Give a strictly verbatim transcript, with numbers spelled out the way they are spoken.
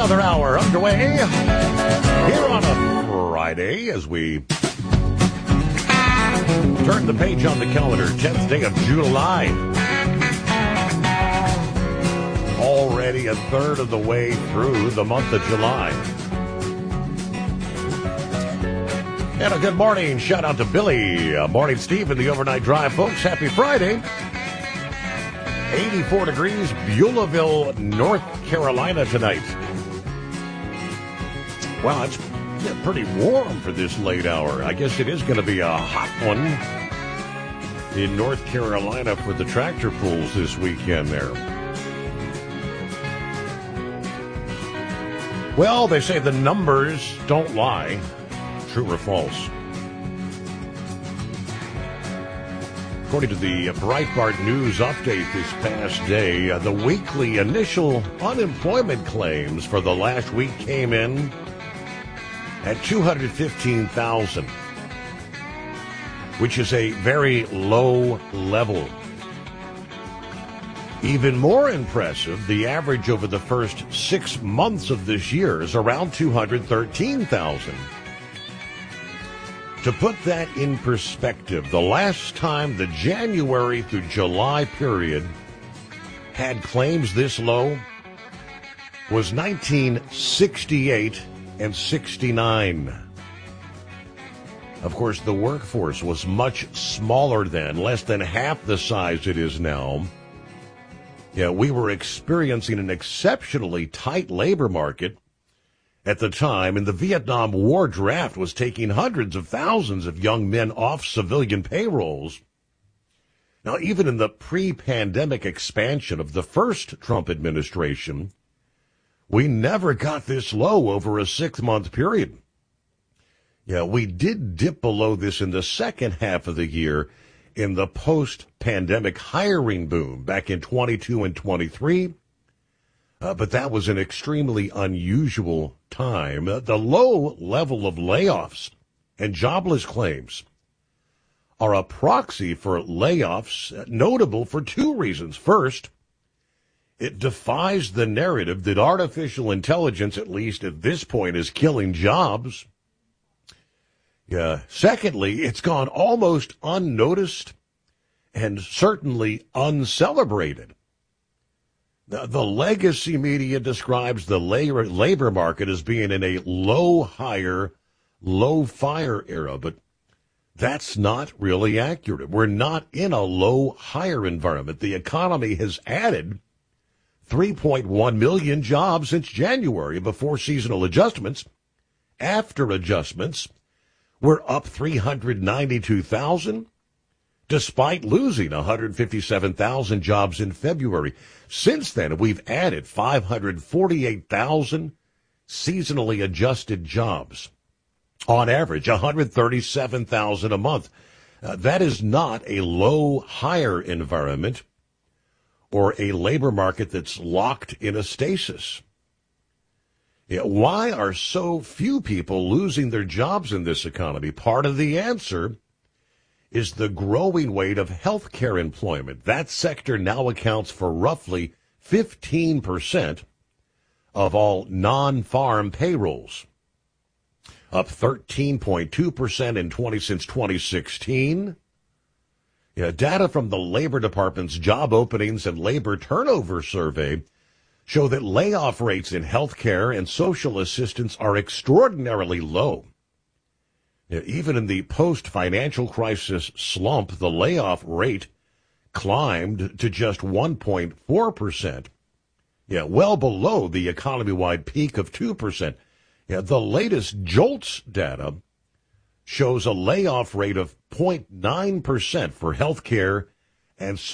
Another hour underway here on a Friday as we turn the page on the calendar. tenth day of July. Already a third of the way through the month of July. And a good morning. Shout out to Billy. Uh, morning, Steve, in the overnight drive, folks. Happy Friday. eighty-four degrees, Beulahville, North Carolina tonight. Wow, it's pretty warm for this late hour. I guess it is going to be a hot one in North Carolina for the tractor pulls this weekend there. Well, they say the numbers don't lie. True or false? According to the Breitbart News update this past day, uh, the weekly initial unemployment claims for the last week came in at two hundred fifteen thousand, which is a very low level. Even more impressive, the average over the first six months of this year is around two hundred thirteen thousand. To put that in perspective, the last time the January through July period had claims this low was nineteen sixty-eight and sixty-nine. Of course, the workforce was much smaller then, less than half the size it is now. Yeah, we were experiencing an exceptionally tight labor market at the time, and the Vietnam War draft was taking hundreds of thousands of young men off civilian payrolls. Now, even in the pre-pandemic expansion of the first Trump administration, we never got this low over a six-month period. Yeah, we did dip below this in the second half of the year in the post-pandemic hiring boom back in twenty-two and twenty-three. Uh, but that was an extremely unusual time. Uh, the low level of layoffs and jobless claims are a proxy for layoffs, uh, notable for two reasons. First, it defies the narrative that artificial intelligence, at least at this point, is killing jobs. Yeah. Secondly, it's gone almost unnoticed and certainly uncelebrated. The, the legacy media describes the labor, labor market as being in a low hire, low fire era, but that's not really accurate. We're not in a low hire environment. The economy has added three point one million jobs since January before seasonal adjustments. After adjustments, we're up three hundred ninety-two thousand. Despite losing one hundred fifty-seven thousand jobs in February. Since then, we've added five hundred forty-eight thousand seasonally adjusted jobs. On average, one hundred thirty-seven thousand a month. Uh, that is not a low hire environment or a labor market that's locked in a stasis. Yeah, why are so few people losing their jobs in this economy? Part of the answer is the growing weight of healthcare employment. That sector now accounts for roughly fifteen percent of all non-farm payrolls, up thirteen point two percent in twenty since twenty sixteen. Yeah, data from the Labor Department's Job Openings and Labor Turnover Survey show that layoff rates in healthcare and social assistance are extraordinarily low. Even in the post-financial crisis slump, the layoff rate climbed to just one point four percent. Yeah, well below the economy-wide peak of two percent. Yeah, the latest JOLTS data shows a layoff rate of zero point nine percent for healthcare and